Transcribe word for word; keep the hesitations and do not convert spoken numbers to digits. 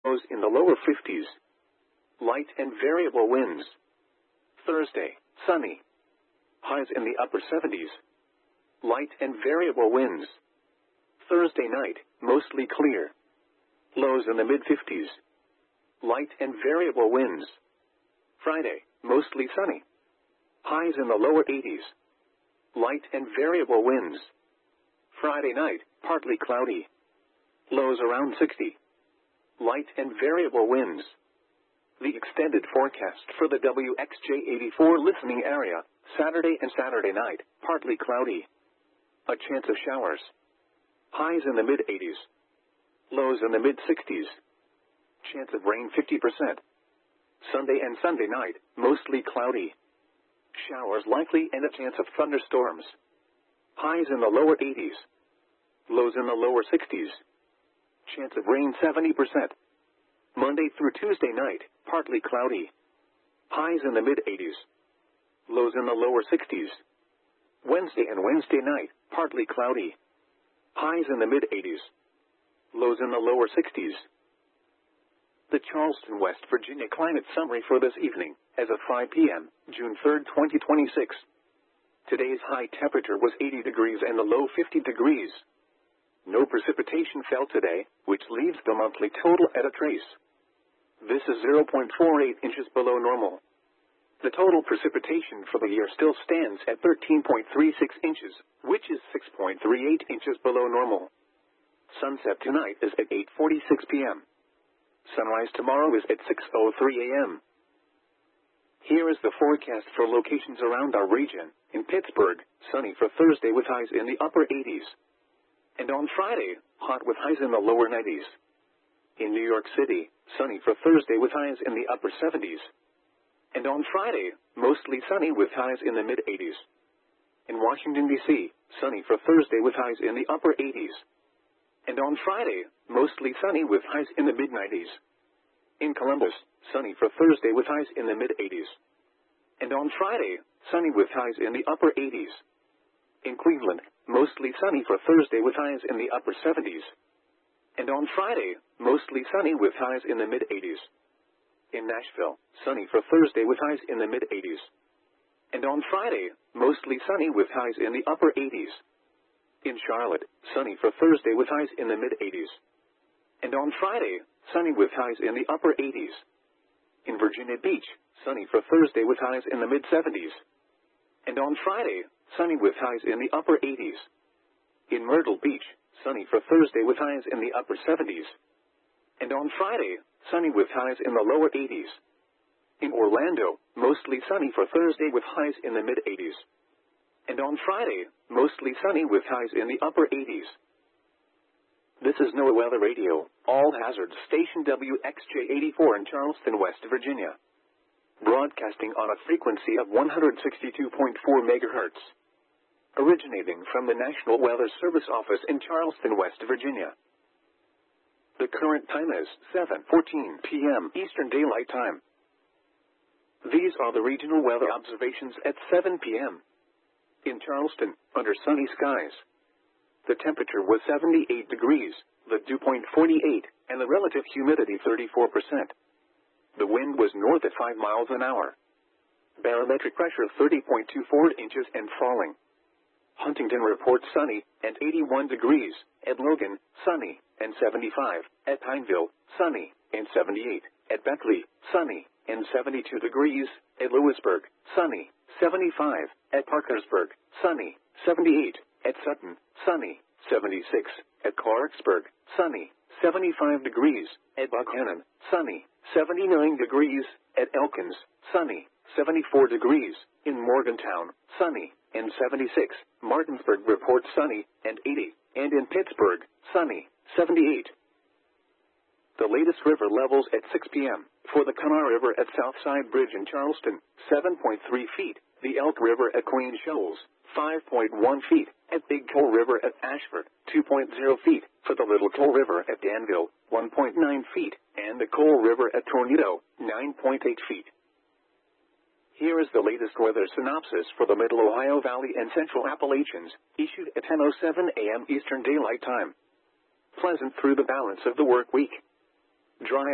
Lows in the lower fifties. Light and variable winds. Thursday, sunny. Highs in the upper seventies. Light and variable winds. Thursday night, mostly clear. Lows in the mid-fifties. Light and variable winds. Friday, mostly sunny. Highs in the lower eighties. Light and variable winds. Friday night, partly cloudy. Lows around sixty. Light and variable winds. The extended forecast for the W X J eighty-four listening area, Saturday and Saturday night, partly cloudy. A chance of showers. Highs in the mid-eighties. Lows in the mid-sixties. Chance of rain fifty percent. Sunday and Sunday night, mostly cloudy. Showers likely and a chance of thunderstorms. Highs in the lower eighties. Lows in the lower sixties. Chance of rain seventy percent. Monday through Tuesday night, partly cloudy. Highs in the mid-eighties. Lows in the lower sixties. Wednesday and Wednesday night, partly cloudy. Highs in the mid-eighties. Lows in the lower sixties. The Charleston, West Virginia climate summary for this evening, as of five p m, June third, twenty twenty-six. Today's high temperature was eighty degrees and the low fifty degrees. No precipitation fell today, which leaves the monthly total at a trace. This is zero point four eight inches below normal. The total precipitation for the year still stands at thirteen point three six inches, which is six point three eight inches below normal. Sunset tonight is at eight forty-six p m Sunrise tomorrow is at six oh three a m Here is the forecast for locations around our region. In Pittsburgh, sunny for Thursday with highs in the upper eighties. And on Friday, hot with highs in the lower nineties. In New York City, sunny for Thursday with highs in the upper seventies. And on Friday, mostly sunny with highs in the mid-eighties. In Washington, D C, sunny for Thursday with highs in the upper eighties. And on Friday, mostly sunny with highs in the mid-nineties. In Columbus, sunny for Thursday with highs in the mid-eighties. And on Friday, sunny with highs in the upper eighties. In Cleveland, mostly sunny for Thursday with highs in the upper seventies. And on Friday, mostly sunny with highs in the mid-eighties. In Nashville, sunny for Thursday with highs in the mid-eighties. And on Friday, mostly sunny with highs in the upper eighties. In Charlotte, sunny for Thursday with highs in the mid-eighties. And on Friday, sunny with highs in the upper eighties. In Virginia Beach, sunny for Thursday with highs in the mid-seventies. And on Friday, sunny with highs in the upper eighties. In Myrtle Beach, sunny for Thursday with highs in the upper seventies. And on Friday, sunny with highs in the lower eighties. In Orlando, mostly sunny for Thursday with highs in the mid-eighties. And on Friday, mostly sunny with highs in the upper eighties. This is NOAA Weather Radio, all hazards station W X J eighty-four in Charleston, West Virginia. Broadcasting on a frequency of one hundred sixty-two point four megahertz. Originating from the National Weather Service office in Charleston, West Virginia. The current time is seven fourteen p m Eastern Daylight Time. These are the regional weather observations at seven p m In Charleston, under sunny skies. The temperature was seventy-eight degrees, the dew point forty-eight, and the relative humidity thirty-four percent. The wind was north at five miles an hour. Barometric pressure thirty point two four inches and falling. Huntington reports sunny and eighty-one degrees. At Logan, sunny and seventy-five. At Pineville, sunny and seventy-eight. At Beckley, sunny and seventy-two degrees. At Lewisburg, sunny, seventy-five. At Parkersburg, sunny, seventy-eight. At Sutton, sunny, seventy-six. At Clarksburg, sunny, seventy-five degrees. At Buchanan, sunny, seventy-nine degrees. At Elkins, sunny, seventy-four degrees. In Morgantown, sunny and seventy-six. Martinsburg reports sunny and eighty. And in Pittsburgh, sunny, seventy-eight. The latest river levels at six p m For the Kanawha River at Southside Bridge in Charleston, seven point three feet. The Elk River at Queen Shoals, five point one feet. At Big Coal River at Ashford, two point zero feet. For the Little Coal River at Danville, one point nine feet. And the Coal River at Tornado, nine point eight feet. Here is the latest weather synopsis for the Middle Ohio Valley and Central Appalachians, issued at ten oh seven a m Eastern Daylight Time. Pleasant through the balance of the work week. Dry